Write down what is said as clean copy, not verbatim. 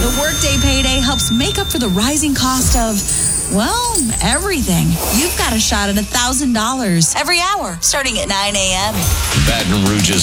The Workday Payday helps make up for the rising cost of, well, everything. You've got a shot at $1,000 every hour starting at 9 a.m. Baton Rouge's